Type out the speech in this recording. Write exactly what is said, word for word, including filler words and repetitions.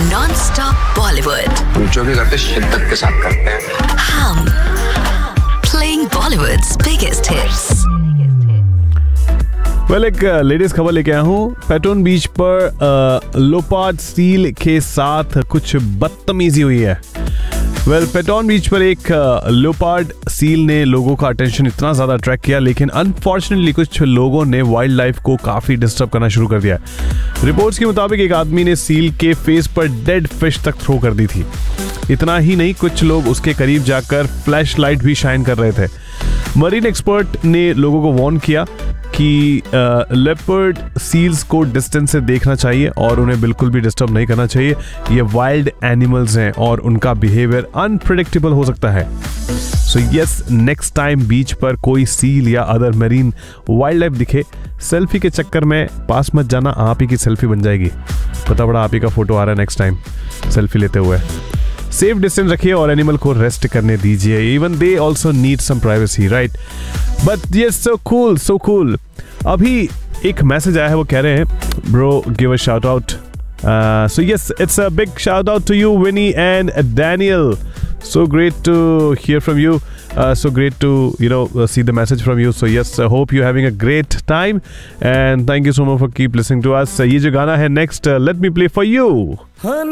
Non-stop Bollywood. जो भी करते शिद्दत के साथ करते हैं. हम playing Bollywood's biggest hits. Well एक लेटेस्ट खबर लेके आया हूँ. पैटर्न बीच पर लोपार्ड सील के साथ कुछ बदतमीजी हुई है. वेल पैटर्न बीच पर एक लोपार्ड सील ने लोगों का अटेंशन इतना ज़्यादा अट्रैक्ट किया, लेकिन अनफॉर्चुनेटली कुछ लोगों ने वाइल्ड लाइफ को काफ़ी डिस्टर्ब करना शुरू कर दिया. रिपोर्ट्स के मुताबिक एक आदमी ने सील के फेस पर डेड फिश तक थ्रो कर दी थी. इतना ही नहीं, कुछ लोग उसके करीब जाकर फ्लैश लाइट भी शाइन कर रहे थे. मरीन एक्सपर्ट ने लोगों को वार्न किया कि लेपर्ड सील्स को डिस्टेंस से देखना चाहिए और उन्हें बिल्कुल भी डिस्टर्ब नहीं करना चाहिए. ये वाइल्ड एनिमल्स हैं और उनका बिहेवियर अनप्रेडिक्टेबल हो सकता है. सो यस, नेक्स्ट टाइम बीच पर कोई सील या अदर मरीन वाइल्ड लाइफ दिखे, सेल्फी के चक्कर में पास मत जाना. आप ही की सेल्फी बन जाएगी. पता पड़ा आप ही का फोटो आ रहा है नेक्स्ट टाइम सेल्फी लेते हुए. सेफ डिस्टेंस रखिए और एनिमल को रेस्ट करने दीजिए. Even they also need some privacy, right? But yes, so cool, so cool. अभी एक मैसेज आया है, वो कह रहे हैं, bro give a shout out. So yes, it's a big shout out to you Winnie and Daniel. So great to hear from you. Uh, so great to, you know, uh, see the message from you. So yes, I hope you're having a great time. And thank you so much for keep listening to us. Uh, ये जो गाना है next, uh, let me play for you.